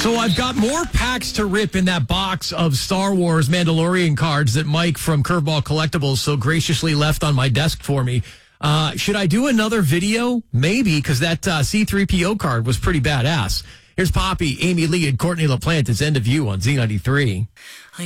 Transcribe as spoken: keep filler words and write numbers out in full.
So I've got more packs to rip in that box of Star Wars Mandalorian cards that Mike from Curveball Collectibles so graciously left on my desk for me. Uh, should I do another video? Maybe, because that uh, C three P O card was pretty badass. Here's Poppy, Amy Lee, and Courtney LaPlante. It's End of You on Z ninety-three.